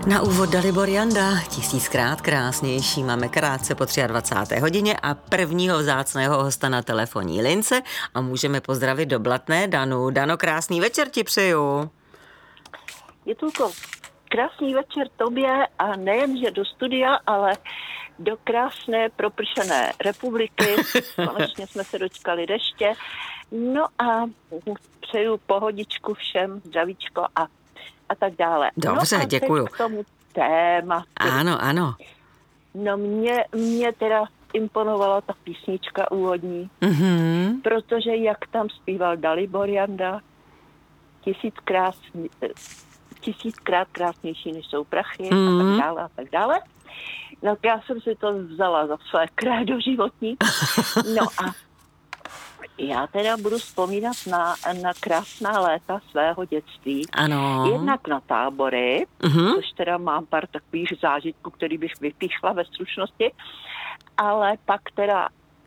Na úvod Dalibor Janda, 1000krát krásnější. Máme krátce po 23. hodině a prvního vzácného hosta na telefonní lince a můžeme pozdravit do Blatné Danu. Dano, krásný večer ti přeju. Je to krásný večer tobě a nejenže do studia, ale do krásné propršené republiky. Konečně jsme se dočkali deště. No a přeju pohodičku všem, zdravíčko a tak dále. Dobře, no a děkuju. Teď k tomu tématu. Ano. No mě teda imponovala ta písnička úvodní, protože jak tam zpíval Dalibor Janda, 1000krát krásnější, než jsou prachy a tak dále. No já jsem si to vzala za své krédo životní. No a já teda budu vzpomínat na krásná léta svého dětství. Ano. Jednak na tábory, což teda mám pár takových zážitků, který bych vypíchla ve stručnosti, ale pak teda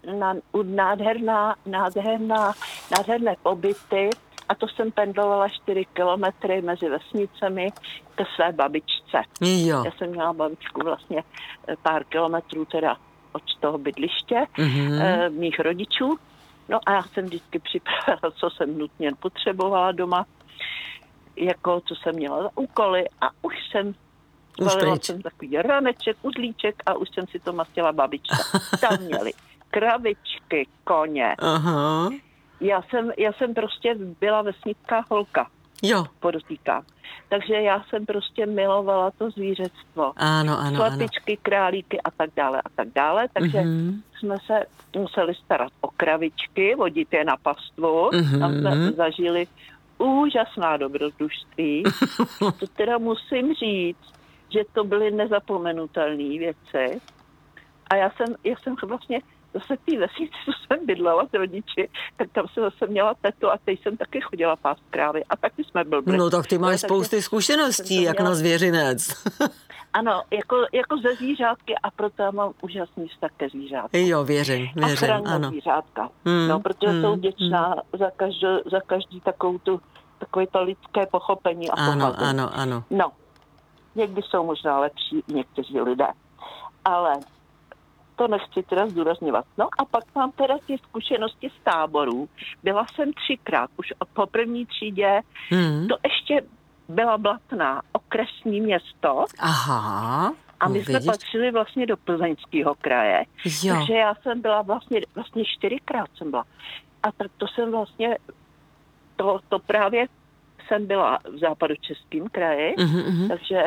nádherné pobyty, a to jsem pendlovala 4 kilometry mezi vesnicemi ke své babičce. Jo. Já jsem měla babičku vlastně pár kilometrů teda od toho bydliště mých rodičů. No a já jsem vždycky připravila, co jsem nutně potřebovala doma, jako co jsem měla za úkoly a už jsem takový raneček, udlíček a už jsem si to mastila babičce. Tam měli kravičky, koně. Aha. Já jsem prostě byla vesnická holka. Jo. Podotýkám. Takže já jsem prostě milovala to zvířectvo. Ano. Slepičky, králíky a tak dále. Takže jsme se museli starat o kravičky, vodit je na pastvu. Tam jsme zažili úžasná dobrodružství. To teda musím říct, že to byly nezapomenutelné věci. A já jsem vlastně zase v té vesnici, co jsem bydlela s rodiči, tak tam jsem zase měla tetu a teď jsem taky chodila pást krávy a taky jsme blbli. No tak ty máš spousty zkušeností, jak na zvěřinec. Ano, jako ze zvířátky a proto já mám úžasný vztah ke zvířátku. Jo, věřím, ano. Zvířátka. No, protože jsou vděčná za každý takové to lidské pochopení a pochopení. Ano. No, někdy jsou možná lepší někteří lidé, ale to nechci teda zdůrazňovat. No a pak mám teda ty zkušenosti z táborů. Byla jsem 3krát, už po první třídě. To ještě byla Blatná, okresní město. Aha. A my jsme patřili vlastně do Plzeňského kraje. Jo. Takže já jsem byla vlastně 4krát jsem byla. A tak to jsem vlastně, to právě jsem byla v Západočeském kraji, takže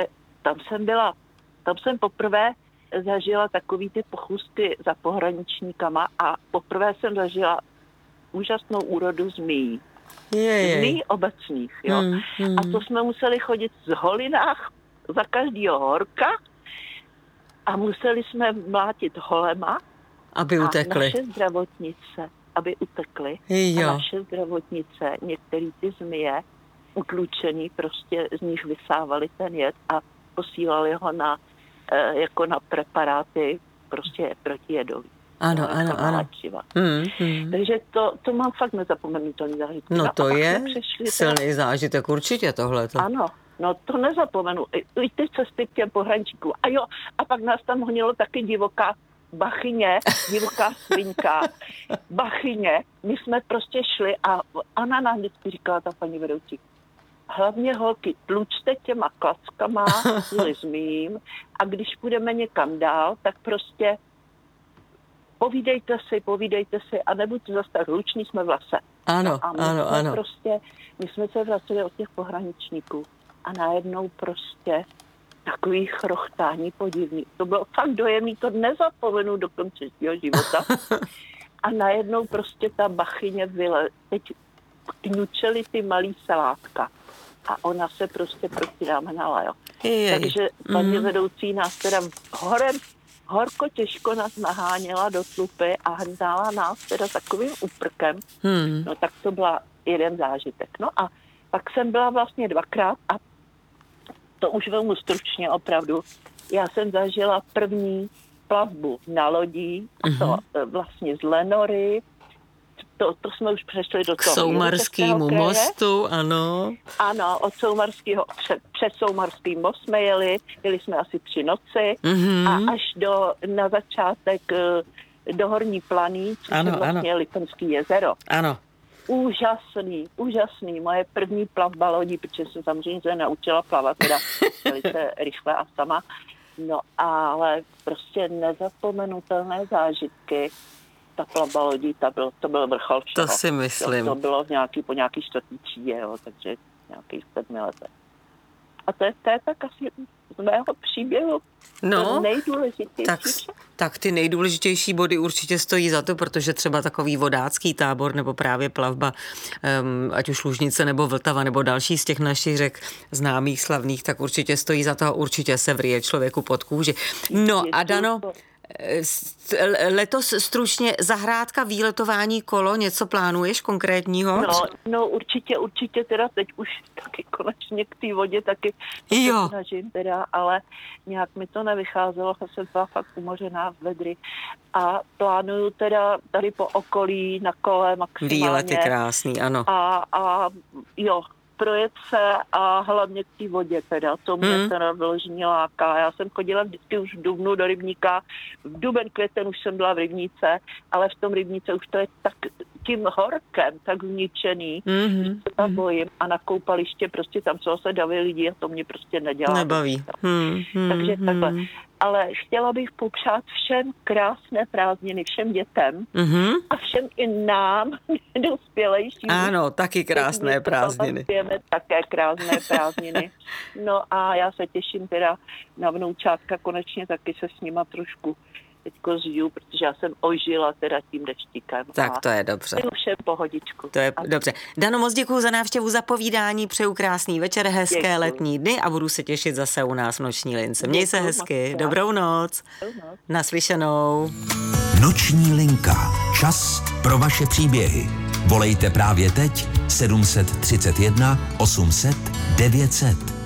tam jsem poprvé zažila takový ty pochůzky za pohraničníkama a poprvé jsem zažila úžasnou úrodu zmíjí. Zmíjí obecných, jo. A to jsme museli chodit z holinách za každýho horka a museli jsme mlátit holema, aby utekli. A naše zdravotnice, aby utekly. Jo. A naše zdravotnice, některý ty zmije utlučený, prostě z nich vysávali ten jed a posílali ho jako na preparáty prostě protijedový. Ano. Takže to mám fakt nezapomenutelný zážitek. No to je silný zážitek určitě tohleto. Ano, no to nezapomenu. I ty cesty k těm pohraničíkům. A jo, a pak nás tam honilo taky divoká svinka, bachyně. My jsme prostě šli a Anna nám vždycky říkala, ta paní vedoucí, hlavně holky, tlučte těma klackama kvůli zmím a když půjdeme někam dál, tak prostě povídejte si a nebuďte zase tak hluční, jsme v lese. Ano. Prostě, my jsme se vraceli od těch pohraničníků a najednou prostě takový chrochtání podivný. To bylo fakt dojemný, to nezapomenu do konce svého života. A najednou prostě ta bachyně teď kňučeli ty malý salátka. A ona se prostě proti nám hnala, jo. Takže paní vedoucí nás teda horko těžko nás naháněla do tlupy a hnala nás teda takovým úprkem. No tak to byla jeden zážitek. No a pak jsem byla vlastně 2krát a to už velmi stručně opravdu. Já jsem zažila první plavbu na lodí, a to vlastně z Lenory to jsme už přešli do toho. K Soumarskému mostu, ano. Ano, od Soumarského, přes Soumarský most jsme jeli jsme asi 3 noci a až na začátek do Horní Planý, což je vlastně Lipenský jezero. Ano. Úžasný. Moje první plavba lodí, protože jsem samozřejmě se naučila plavat, teda velice rychle a sama. No ale prostě nezapomenutelné zážitky. Ta plavba lodí, to byl vrchol všeho. To si myslím. To bylo po nějaký 4. třídě, jo, takže nějakých 7 letech. A to je tak asi z mého příběhu nejdůležitější. Tak ty nejdůležitější body určitě stojí za to, protože třeba takový vodácký tábor nebo právě plavba, ať už Lužnice nebo Vltava nebo další z těch našich řek známých, slavných, tak určitě stojí za to a určitě se vrije člověku pod kůži. No a Dano, letos stručně zahrádka, výletování, kolo, něco plánuješ konkrétního? No určitě teda teď už taky konečně k té vodě taky snažím teda, ale nějak mi to nevycházelo, jsem byla fakt umořená v vedry a plánuju teda tady po okolí na kole maximálně. Výlety krásný, ano. A projet se a hlavně k té vodě teda, to mě teda vyloženě láká. Já jsem chodila vždycky už v dubnu do rybníka, v duben, květen už jsem byla v rybníce, ale v tom rybníce už to je tak tím horkem, tak zničený, že se tam bojím a na koupaliště prostě tam jsou se davy lidí a to mě prostě nedělá. Nebaví. Takže takhle. Ale chtěla bych popřát všem krásné prázdniny, všem dětem a všem i nám, dospělejším. Ano, taky krásné prázdniny. Také krásné prázdniny. No a já se těším teda na vnoučátka, konečně taky se s nima trošku teďko zžiju, protože já jsem ožila teda tím deštíkem. Tak to je dobře. Přeju všem pohodičku. To je dobře. Dano, moc děkuju za návštěvu, za povídání, přeju krásný večer, hezké letní dny a budu se těšit zase u nás v Noční lince. Měj se hezky, dobrou noc. Naslyšenou. Noční linka. Čas pro vaše příběhy. Volejte právě teď 731 800 900.